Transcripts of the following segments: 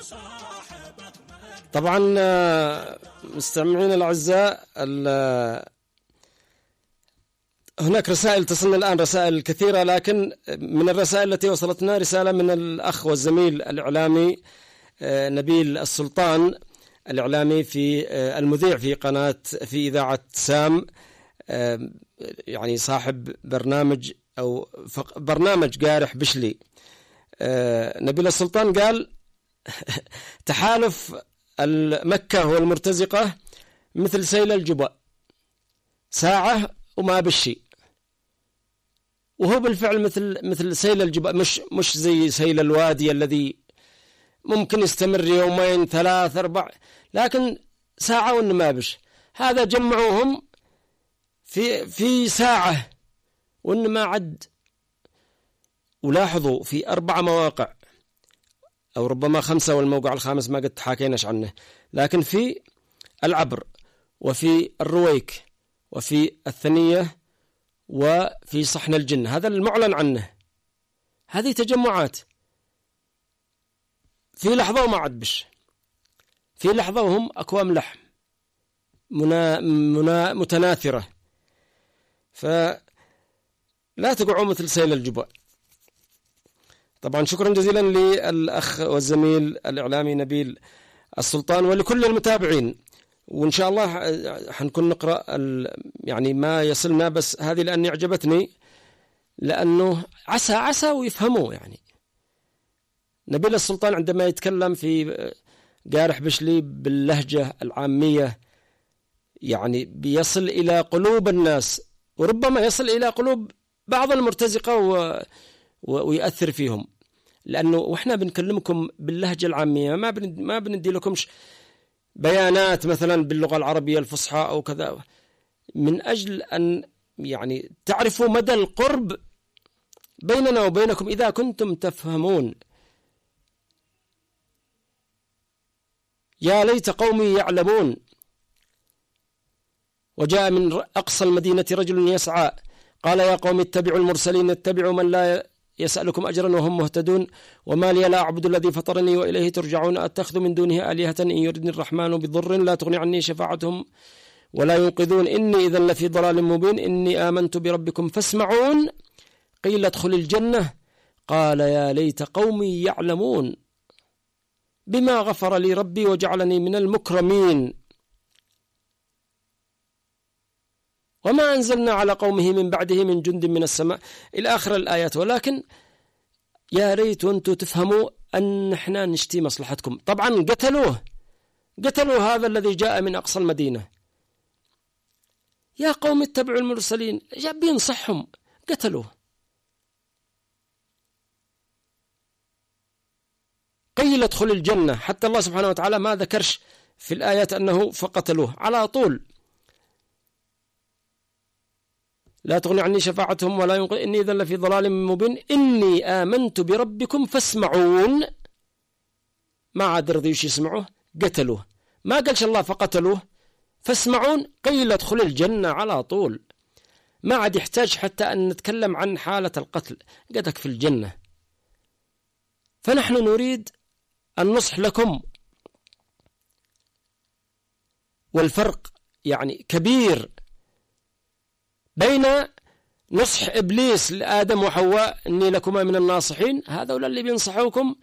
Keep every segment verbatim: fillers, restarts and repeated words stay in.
طبعا مستمعين الأعزاء، هناك رسائل تصلنا الآن، رسائل كثيرة، لكن من الرسائل التي وصلتنا رسالة من الأخ والزميل الإعلامي نبيل السلطان، الإعلامي في المذيع في قناة في إذاعة سام، يعني صاحب برنامج أو برنامج قارح بشلي. نبيل السلطان قال تحالف مكة والمرتزقة مثل سيل الجبأ، ساعة وما بشي. وهو بالفعل مثل مثل سيل الجبأ، مش مش زي سيل الوادي الذي ممكن يستمر يومين ثلاث أربع، لكن ساعة وما بش. هذا جمعوهم في في ساعة وإن ما عد. ولاحظوا في أربع مواقع أو ربما خمسة، والموقع الخامس ما قد حكيناش عنه، لكن في العبر وفي الرويك وفي الثنية وفي صحن الجن، هذا المعلن عنه. هذه تجمعات في لحظة وما عد بش، في لحظة وهم أكوام لحم منا منا متناثرة. فلا تقعوا مثل سيل الجبأ. طبعا شكرا جزيلا للأخ والزميل الإعلامي نبيل السلطان ولكل المتابعين، وإن شاء الله حنكون نقرأ يعني ما يصلنا، بس هذه لأني أعجبتني، لأنه عسى عسى ويفهموا. يعني نبيل السلطان عندما يتكلم في قارح بشلي باللهجة العامية يعني بيصل إلى قلوب الناس، وربما يصل إلى قلوب بعض المرتزقة و... ويأثر فيهم، لأنه وإحنا بنكلمكم باللهجة العامية، ما بن... ما بندي لكمش بيانات مثلا باللغة العربية الفصحى أو كذا، من أجل أن يعني تعرفوا مدى القرب بيننا وبينكم إذا كنتم تفهمون. يا ليت قومي يعلمون. وجاء من أقصى المدينة رجل يسعى قال يا قوم اتبعوا المرسلين، اتبعوا من لا يسألكم أجرا وهم مهتدون، وما لي لا أعبد الذي فطرني وإليه ترجعون، أتخذ من دونه آلهة إن يردني الرحمن بضر لا تغني عني شفاعتهم ولا ينقذون، إني إذا لفي ضلال مبين، إني آمنت بربكم فاسمعون. قيل ادخل الجنة قال يا ليت قومي يعلمون بما غفر لي ربي وجعلني من المكرمين، وما أنزلنا على قومه من بعده من جند من السماء، إلى آخر الآيات. ولكن يا ريت أنتم تفهموا أن احنا نشتي مصلحتكم. طبعا قتلوه قتلوا هذا الذي جاء من أقصى المدينة. يا قوم اتبعوا المرسلين، جاء بينصحهم، قتلوه. قيل ادخل الجنة، حتى الله سبحانه وتعالى ما ذكرش في الآيات أنه فقتلوه على طول. لا تغني عني شفاعتهم ولا ينقذ، إني إذا لفي ضلال مبين، إني آمنت بربكم فاسمعون. ما عاد رضيوش يسمعوه، قتلوه. ما قالش الله فقتلوه، فاسمعون. قيل ادخل الجنة على طول، ما عاد يحتاج حتى أن نتكلم عن حالة القتل، قدك في الجنة. فنحن نريد النصح لكم، والفرق يعني كبير بين نصح إبليس لآدم وحواء إني لكما من الناصحين، هذا ولا اللي بينصحوكم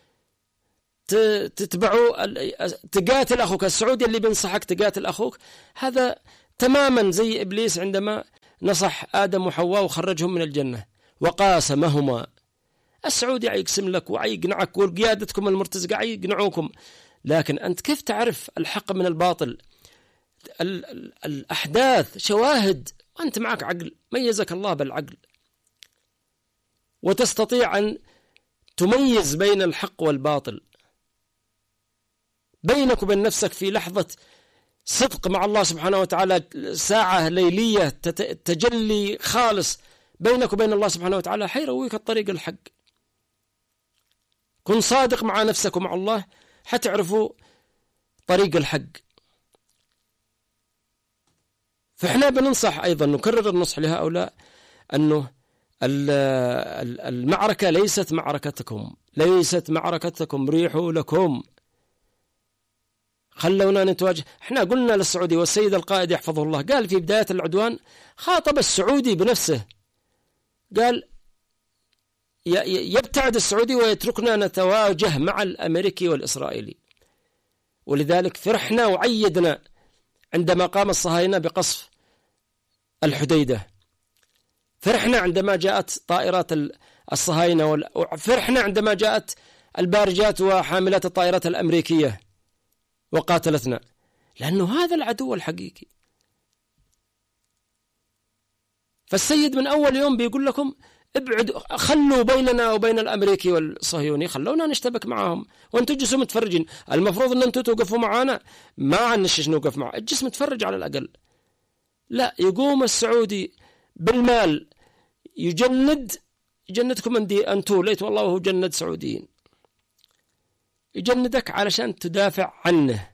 تتبعوا تقاتل أخوك السعودي، اللي بينصحك تقاتل أخوك، هذا تماما زي إبليس عندما نصح آدم وحواء وخرجهم من الجنة وقاسمهما. السعودي يقسم لك ويقنعك، وقيادتكم المرتزقة يقنعوكم، لكن أنت كيف تعرف الحق من الباطل؟ ال ال الأحداث شواهد، وأنت معك عقل، ميزك الله بالعقل، وتستطيع أن تميز بين الحق والباطل بينك وبين نفسك في لحظة صدق مع الله سبحانه وتعالى، ساعة ليلية تجلي خالص بينك وبين الله سبحانه وتعالى، حيرويك الطريق الحق. كن صادق مع نفسك ومع الله حتعرفوا طريق الحق. فإحنا بننصح أيضا، نكرر النصح لهؤلاء أنه المعركة ليست معركتكم، ليست معركتكم، ريحوا لكم خلونا نتواجه. احنا قلنا للسعودي، والسيد القائد يحفظه الله قال في بداية العدوان، خاطب السعودي بنفسه، قال يبتعد السعودي ويتركنا نتواجه مع الأمريكي والإسرائيلي. ولذلك فرحنا وعيدنا عندما قام الصهاينة بقصف الحديدة، فرحنا عندما جاءت طائرات الصهاينة، وفرحنا عندما جاءت البارجات وحاملات الطائرات الأمريكية وقاتلتنا، لأنه هذا العدو الحقيقي. فالسيد من أول يوم بيقول لكم ابعدوا، خلوا بيننا وبين الأمريكي والصهيوني، خلونا نشتبك معهم، وانتم جسوا متفرجين. المفروض ان انتم توقفوا معانا، ما عنش نوقف معه، الجس متفرج على الأقل. لا، يقوم السعودي بالمال يجند، يجندكم انتو، ليت والله هو جند سعوديين، يجندك علشان تدافع عنه،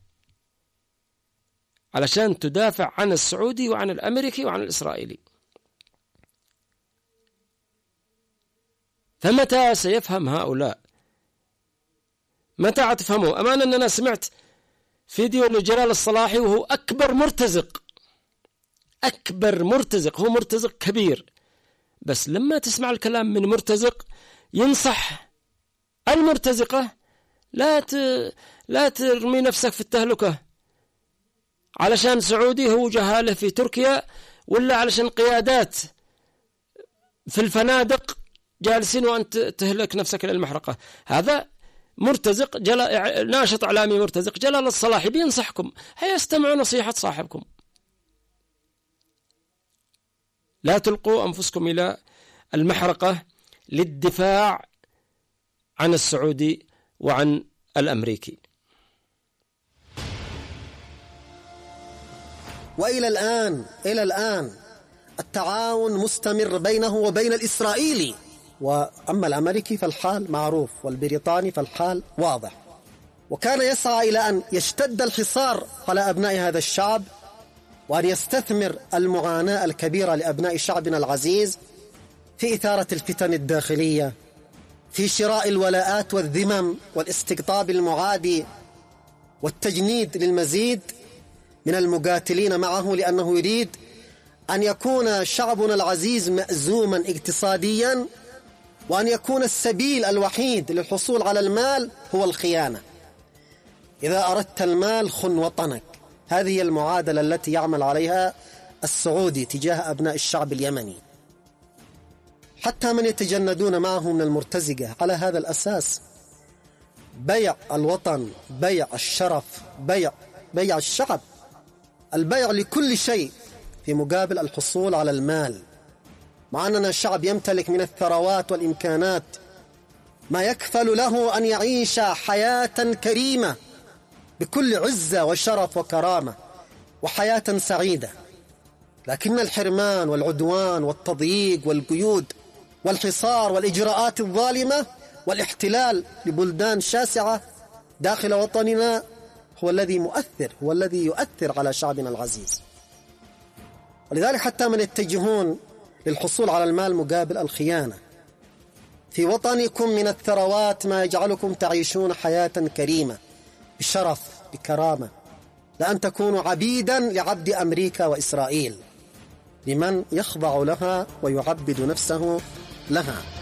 علشان تدافع عن السعودي وعن الأمريكي وعن الإسرائيلي. فمتى سيفهم هؤلاء؟ متى تفهموا؟ أمانا أن أنا سمعت فيديو لجلال الصلاحي وهو أكبر مرتزق، أكبر مرتزق، هو مرتزق كبير، بس لما تسمع الكلام من مرتزق ينصح المرتزقة لا ت... لا ترمي نفسك في التهلكة علشان سعودي هو جهاله في تركيا، ولا علشان قيادات في الفنادق جالسين وأنت تهلك نفسك للمحرقة. هذا مرتزق جل... ناشط إعلامي مرتزق جلال الصلاحي بينصحكم، هيستمعوا نصيحة صاحبكم. لا تلقوا أنفسكم إلى المحرقة للدفاع عن السعودي وعن الأمريكي. وإلى الآن إلى الآن التعاون مستمر بينه وبين الإسرائيلي، وأما الأمريكي فالحال معروف، والبريطاني فالحال واضح. وكان يسعى إلى أن يشتد الحصار على أبناء هذا الشعب، وأن يستثمر المعاناة الكبيرة لأبناء شعبنا العزيز في إثارة الفتن الداخلية، في شراء الولاءات والذمم والاستقطاب المعادي والتجنيد للمزيد من المقاتلين معه، لأنه يريد أن يكون شعبنا العزيز مأزوما اقتصاديا، وأن يكون السبيل الوحيد للحصول على المال هو الخيانة. إذا أردت المال خن وطنك. هذه المعادلة التي يعمل عليها السعودي تجاه أبناء الشعب اليمني. حتى من يتجندون معه من المرتزقة على هذا الأساس، بيع الوطن، بيع الشرف، بيع بيع الشعب، البيع لكل شيء في مقابل الحصول على المال، مع أننا الشعب يمتلك من الثروات والإمكانات ما يكفل له أن يعيش حياة كريمة بكل عزة وشرف وكرامة وحياة سعيدة. لكن الحرمان والعدوان والتضييق والقيود والحصار والإجراءات الظالمة والاحتلال لبلدان شاسعة داخل وطننا هو الذي مؤثر، هو الذي يؤثر على شعبنا العزيز. ولذلك حتى من يتجهون للحصول على المال مقابل الخيانة. في وطنكم من الثروات ما يجعلكم تعيشون حياة كريمة بشرف بكرامة، لأن تكونوا عبيدا لعبد أمريكا وإسرائيل، لمن يخضع لها ويعبد نفسه لها.